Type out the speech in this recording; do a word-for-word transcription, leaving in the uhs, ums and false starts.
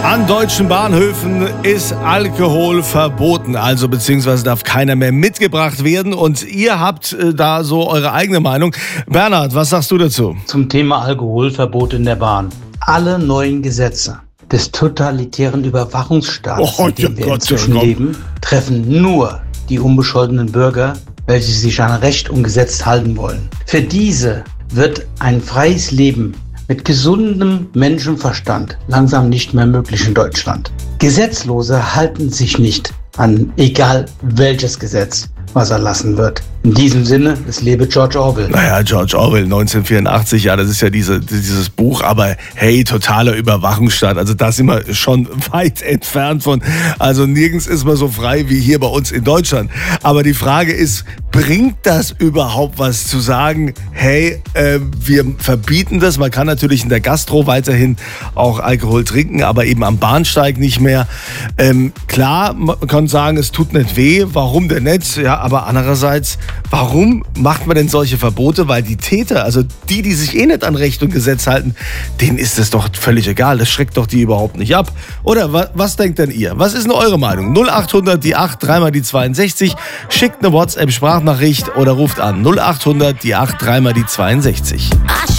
An deutschen Bahnhöfen ist Alkohol verboten, also beziehungsweise darf keiner mehr mitgebracht werden. Und ihr habt äh, da so eure eigene Meinung. Bernhard, was sagst du dazu? Zum Thema Alkoholverbot in der Bahn. Alle neuen Gesetze des totalitären Überwachungsstaates, Oh, in dem ja wir Gott, inzwischen ja Gott. leben, treffen nur die unbescholtenen Bürger, welche sich an Recht und Gesetz halten wollen. Für diese wird ein freies Leben mit gesundem Menschenverstand langsam nicht mehr möglich in Deutschland. Gesetzlose halten sich nicht an egal welches Gesetz, was erlassen wird. In diesem Sinne, es lebe George Orwell. Naja, George Orwell, neunzehnhundertvierundachtzig, ja, das ist ja diese, dieses Buch, aber hey, totaler Überwachungsstaat, also da sind wir schon weit entfernt von, also nirgends ist man so frei wie hier bei uns in Deutschland. Aber die Frage ist, bringt das überhaupt was zu sagen, hey, äh, wir verbieten das, man kann natürlich in der Gastro weiterhin auch Alkohol trinken, aber eben am Bahnsteig nicht mehr. Ähm, klar, man kann sagen, es tut nicht weh, warum denn nicht, ja, aber andererseits, warum macht man denn solche Verbote? Weil die Täter, also die, die sich eh nicht an Recht und Gesetz halten, denen ist es doch völlig egal. Das schreckt doch die überhaupt nicht ab. Oder was, was denkt denn ihr? Was ist denn eure Meinung? null achthundert, die acht, dreimal die zweiundsechzig. Schickt eine WhatsApp-Sprachnachricht oder ruft an null achthundert, die acht, dreimal die zweiundsechzig.